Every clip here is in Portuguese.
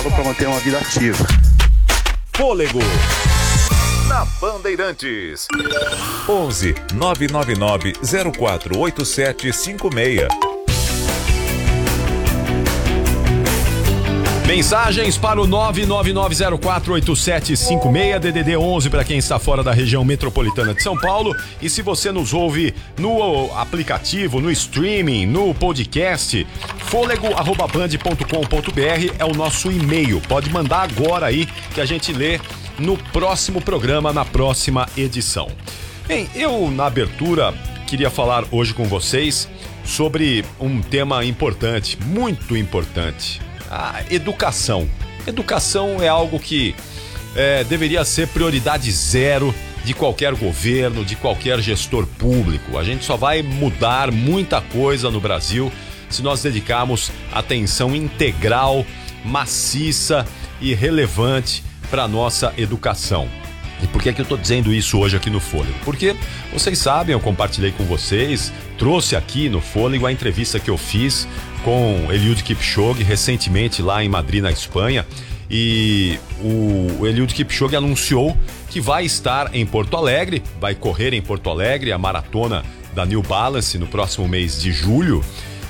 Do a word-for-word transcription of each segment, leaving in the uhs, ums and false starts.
água para manter uma vida ativa. Fôlego na Bandeirantes. onze nove nove nove zero quatro oito sete cinco seis. Mensagens para o nove nove nove zero quatro oito sete cinco seis, D D D onze para quem está fora da região metropolitana de São Paulo. E se você nos ouve no aplicativo, no streaming, no podcast, fôlego arroba band ponto com ponto br é o nosso e-mail. Pode mandar agora aí que a gente lê no próximo programa, na próxima edição. Bem, eu na abertura queria falar hoje com vocês sobre um tema importante, muito importante. A educação. Educação é algo que é, deveria ser prioridade zero de qualquer governo, de qualquer gestor público. A gente só vai mudar muita coisa no Brasil se nós dedicarmos atenção integral, maciça e relevante para a nossa educação. E por que é que eu estou dizendo isso hoje aqui no Fôlego? Porque vocês sabem, eu compartilhei com vocês, trouxe aqui no Fôlego a entrevista que eu fiz com Eliud Kipchoge recentemente lá em Madrid, na Espanha. E o Eliud Kipchoge anunciou que vai estar em Porto Alegre, vai correr em Porto Alegre a maratona da New Balance no próximo mês de julho.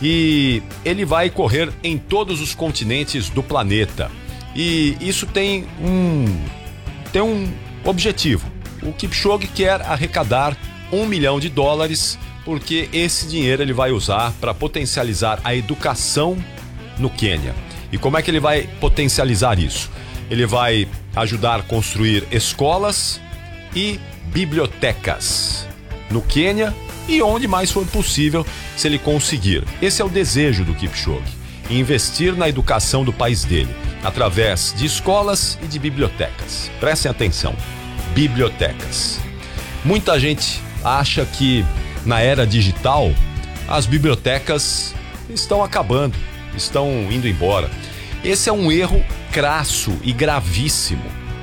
E ele vai correr em todos os continentes do planeta. E isso tem um... tem um objetivo. O Kipchoge quer arrecadar um milhão de dólares, porque esse dinheiro ele vai usar para potencializar a educação no Quênia. E como é que ele vai potencializar isso? Ele vai ajudar a construir escolas e bibliotecas no Quênia e onde mais for possível, se ele conseguir. Esse é o desejo do Kipchoge, investir na educação do país dele, através de escolas e de bibliotecas. Prestem atenção, bibliotecas. Muita gente acha que na era digital as bibliotecas estão acabando, estão indo embora. Esse é um erro crasso e gravíssimo.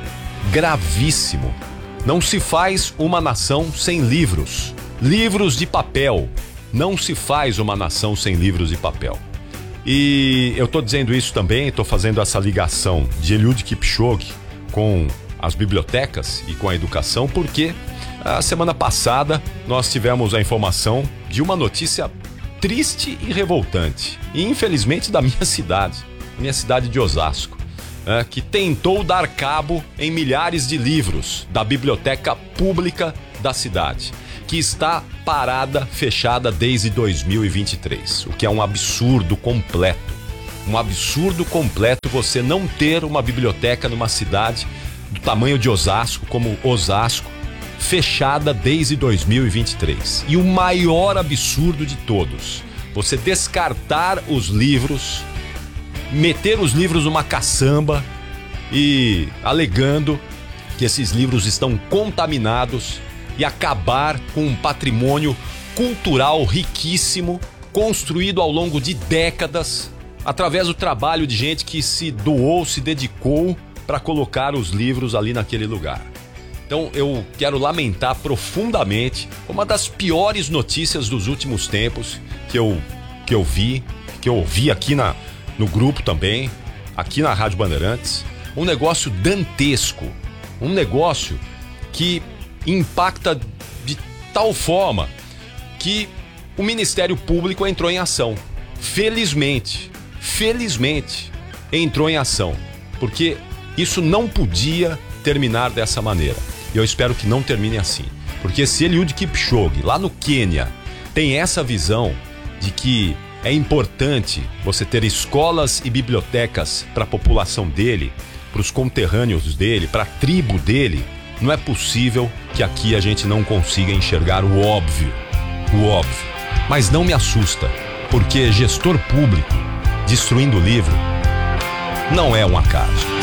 Gravíssimo. Não se faz uma nação sem livros. Livros de papel. Não se faz uma nação sem livros de papel. E eu estou dizendo isso também, estou fazendo essa ligação de Eliud Kipchoge com as bibliotecas e com a educação, porque a semana passada nós tivemos a informação de uma notícia triste e revoltante, e infelizmente da minha cidade, minha cidade de Osasco, é, que tentou dar cabo em milhares de livros da biblioteca pública da cidade, que está parada, fechada desde dois mil e vinte e três, o que é um absurdo completo. Um absurdo completo você não ter uma biblioteca numa cidade do tamanho de Osasco, como Osasco, fechada desde dois mil e vinte e três. E o maior absurdo de todos, você descartar os livros, meter os livros numa caçamba e alegando que esses livros estão contaminados e acabar com um patrimônio cultural riquíssimo, construído ao longo de décadas, através do trabalho de gente que se doou, se dedicou para colocar os livros ali naquele lugar. Então eu quero lamentar profundamente uma das piores notícias dos últimos tempos que eu, que eu vi, que eu ouvi aqui na, no grupo também, aqui na Rádio Bandeirantes. Um negócio dantesco, um negócio que impacta de tal forma que o Ministério Público entrou em ação. Felizmente, felizmente entrou em ação, porque isso não podia terminar dessa maneira. E eu espero que não termine assim, porque se Eliud Kipchoge, lá no Quênia, tem essa visão de que é importante você ter escolas e bibliotecas para a população dele, para os conterrâneos dele, para a tribo dele, não é possível que aqui a gente não consiga enxergar o óbvio, o óbvio. Mas não me assusta, porque gestor público destruindo o livro não é um acaso.